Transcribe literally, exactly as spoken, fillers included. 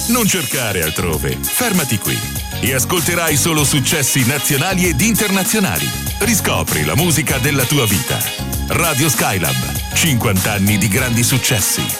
Non cercare altrove, fermati qui e ascolterai solo successi nazionali ed internazionali. Riscopri la musica della tua vita. Radio Skylab, cinquanta anni di grandi successi.